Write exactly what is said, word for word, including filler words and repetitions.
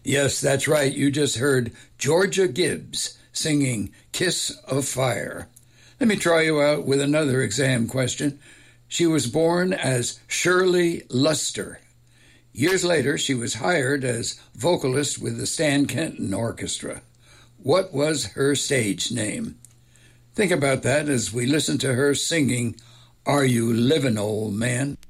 Yes, that's right. You just heard Georgia Gibbs singing Kiss of Fire. Let me try you out with another exam question. She was born as Shirley Luster. Years later, she was hired as vocalist with the Stan Kenton Orchestra. What was her stage name? Think about that as we listen to her singing Are You Livin' Old Man?